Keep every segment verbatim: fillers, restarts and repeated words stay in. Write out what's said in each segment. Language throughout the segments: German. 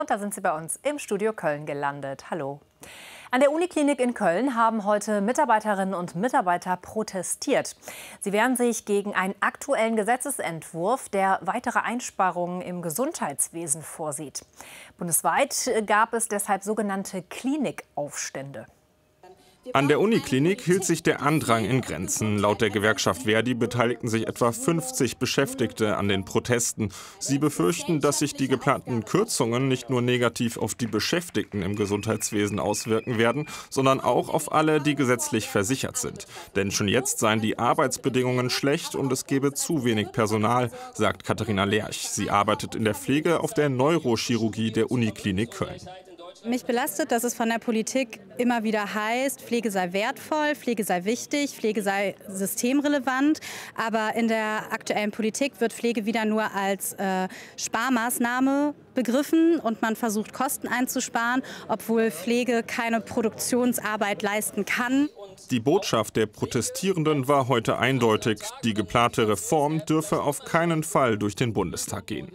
Und da sind Sie bei uns im Studio Köln gelandet. Hallo. An der Uniklinik in Köln haben heute Mitarbeiterinnen und Mitarbeiter protestiert. Sie wehren sich gegen einen aktuellen Gesetzesentwurf, der weitere Einsparungen im Gesundheitswesen vorsieht. Bundesweit gab es deshalb sogenannte Klinikaufstände. An der Uniklinik hielt sich der Andrang in Grenzen. Laut der Gewerkschaft ver.di beteiligten sich etwa fünfzig Beschäftigte an den Protesten. Sie befürchten, dass sich die geplanten Kürzungen nicht nur negativ auf die Beschäftigten im Gesundheitswesen auswirken werden, sondern auch auf alle, die gesetzlich versichert sind. Denn schon jetzt seien die Arbeitsbedingungen schlecht und es gebe zu wenig Personal, sagt Katharina Lerch. Sie arbeitet in der Pflege auf der Neurochirurgie der Uniklinik Köln. Mich belastet, dass es von der Politik immer wieder heißt, Pflege sei wertvoll, Pflege sei wichtig, Pflege sei systemrelevant. Aber in der aktuellen Politik wird Pflege wieder nur als äh, Sparmaßnahme begriffen und man versucht, Kosten einzusparen, obwohl Pflege keine Produktionsarbeit leisten kann. Die Botschaft der Protestierenden war heute eindeutig. Die geplante Reform dürfe auf keinen Fall durch den Bundestag gehen.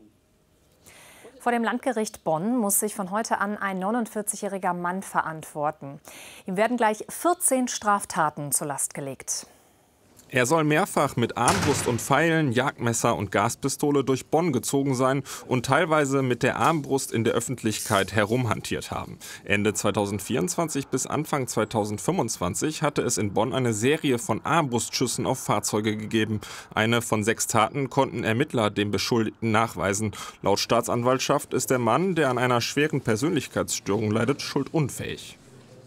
Vor dem Landgericht Bonn muss sich von heute an ein neunundvierzigjähriger Mann verantworten. Ihm werden gleich vierzehn Straftaten zur Last gelegt. Er soll mehrfach mit Armbrust und Pfeilen, Jagdmesser und Gaspistole durch Bonn gezogen sein und teilweise mit der Armbrust in der Öffentlichkeit herumhantiert haben. Ende zweitausendvierundzwanzig bis Anfang zweitausendfünfundzwanzig hatte es in Bonn eine Serie von Armbrustschüssen auf Fahrzeuge gegeben. Eine von sechs Taten konnten Ermittler dem Beschuldigten nachweisen. Laut Staatsanwaltschaft ist der Mann, der an einer schweren Persönlichkeitsstörung leidet, schuldunfähig.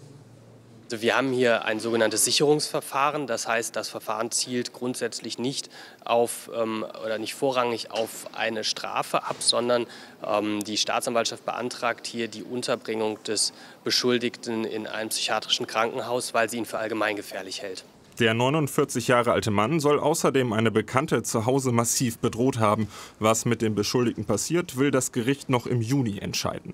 Wir haben hier ein sogenanntes Sicherungsverfahren. Das heißt, das Verfahren zielt grundsätzlich nicht auf ähm, oder nicht vorrangig auf eine Strafe ab, sondern ähm, die Staatsanwaltschaft beantragt hier die Unterbringung des Beschuldigten in einem psychiatrischen Krankenhaus, weil sie ihn für allgemeingefährlich hält. Der neunundvierzig Jahre alte Mann soll außerdem eine Bekannte zu Hause massiv bedroht haben. Was mit dem Beschuldigten passiert, will das Gericht noch im Juni entscheiden.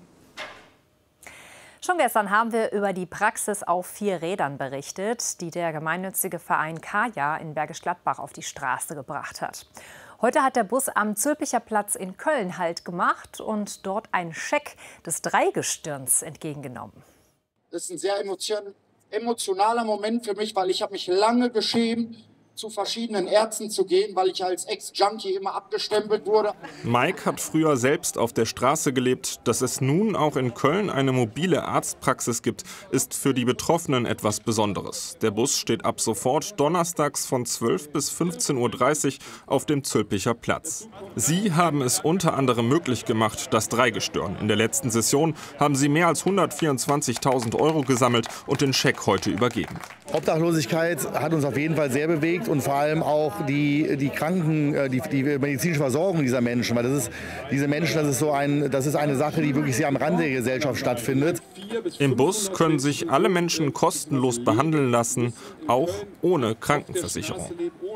Schon gestern haben wir über die Praxis auf vier Rädern berichtet, die der gemeinnützige Verein Kaya in Bergisch Gladbach auf die Straße gebracht hat. Heute hat der Bus am Zülpicher Platz in Köln Halt gemacht und dort einen Scheck des Dreigestirns entgegengenommen. Das ist ein sehr emotion emotionaler Moment für mich, weil ich habe mich lange geschämt, zu verschiedenen Ärzten zu gehen, weil ich als Ex-Junkie immer abgestempelt wurde. Mike hat früher selbst auf der Straße gelebt. Dass es nun auch in Köln eine mobile Arztpraxis gibt, ist für die Betroffenen etwas Besonderes. Der Bus steht ab sofort donnerstags von zwölf bis fünfzehn Uhr dreißig auf dem Zülpicher Platz. Sie haben es unter anderem möglich gemacht, das Dreigestirn. In der letzten Session haben sie mehr als hundertvierundzwanzigtausend Euro gesammelt und den Scheck heute übergeben. Obdachlosigkeit hat uns auf jeden Fall sehr bewegt und vor allem auch die, die Kranken, die, die medizinische Versorgung dieser Menschen. Weil das ist, diese Menschen, das ist, so ein, das ist eine Sache, die wirklich sehr am Rande der Gesellschaft stattfindet. Im Bus können sich alle Menschen kostenlos behandeln lassen, auch ohne Krankenversicherung.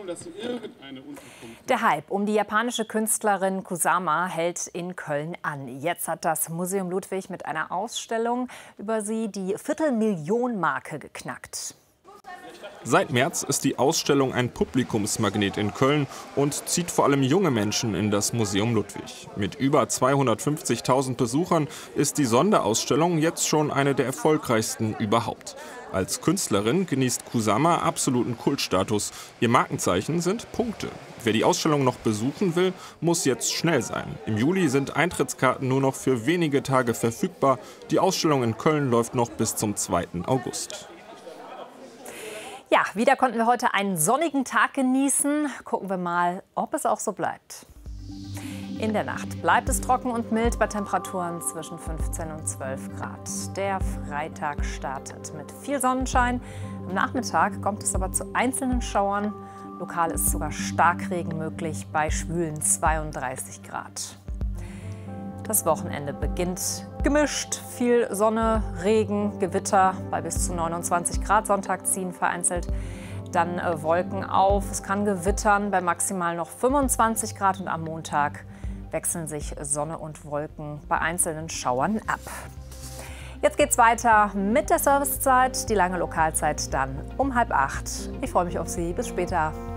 Der Hype um die japanische Künstlerin Kusama hält in Köln an. Jetzt hat das Museum Ludwig mit einer Ausstellung über sie die Viertelmillion-Marke geknackt. Seit März ist die Ausstellung ein Publikumsmagnet in Köln und zieht vor allem junge Menschen in das Museum Ludwig. Mit über zweihundertfünfzigtausend Besuchern ist die Sonderausstellung jetzt schon eine der erfolgreichsten überhaupt. Als Künstlerin genießt Kusama absoluten Kultstatus. Ihr Markenzeichen sind Punkte. Wer die Ausstellung noch besuchen will, muss jetzt schnell sein. Im Juli sind Eintrittskarten nur noch für wenige Tage verfügbar. Die Ausstellung in Köln läuft noch bis zum zweiten August. Ja, wieder konnten wir heute einen sonnigen Tag genießen. Gucken wir mal, ob es auch so bleibt. In der Nacht bleibt es trocken und mild bei Temperaturen zwischen fünfzehn und zwölf Grad. Der Freitag startet mit viel Sonnenschein. Am Nachmittag kommt es aber zu einzelnen Schauern. Lokal ist sogar Starkregen möglich bei schwülen zweiunddreißig Grad. Das Wochenende beginnt gemischt. Viel Sonne, Regen, Gewitter bei bis zu neunundzwanzig Grad. Sonntag ziehen vereinzelt dann äh, Wolken auf. Es kann gewittern bei maximal noch fünfundzwanzig Grad. Und am Montag wechseln sich Sonne und Wolken bei einzelnen Schauern ab. Jetzt geht's weiter mit der Servicezeit. Die lange Lokalzeit dann um halb acht. Ich freue mich auf Sie. Bis später.